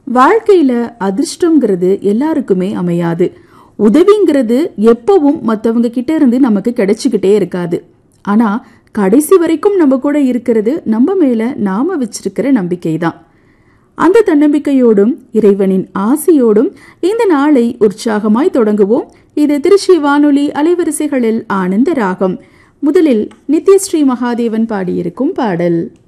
வாழ்க்கையில அதிர்ஷ்டம்ங்கிறது எல்லாருக்குமே அமையாது. உதவிங்கிறது எப்பவும் மற்றவங்க கிட்ட இருந்து நமக்கு கிடைச்சிக்கிட்டே இருக்காது. ஆனா கடைசி வரைக்கும் நம்ம கூட இருக்கிறது நம்ம மேல நாம வச்சிருக்கிற நம்பிக்கை தான். அந்த தன்னம்பிக்கையோடும் இறைவனின் ஆசையோடும் இந்த நாளை உற்சாகமாய் தொடங்குவோம். இது திருச்சி வானொலி அலைவரிசைகளில் ஆனந்த ராகம். முதலில் நித்யஸ்ரீ மகாதேவன் பாடியிருக்கும் பாடல்.